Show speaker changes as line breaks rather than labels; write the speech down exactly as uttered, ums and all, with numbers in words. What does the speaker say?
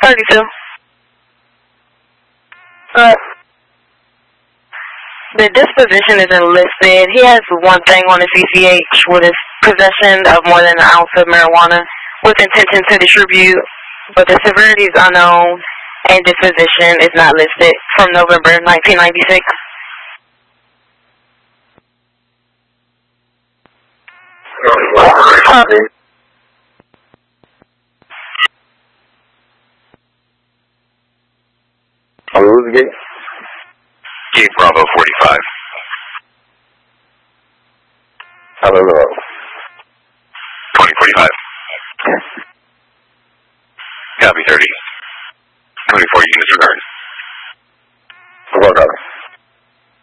thirty-two. Uh, the disposition isn't listed. He has one thing on his C C H with his possession of more than an ounce of marijuana with intention to distribute, but the severity is unknown and disposition is not listed from November nineteen ninety-six. Uh,
On who's gate?
Gate Bravo forty-five.
I don't know.
twenty forty-five. Copy thirty.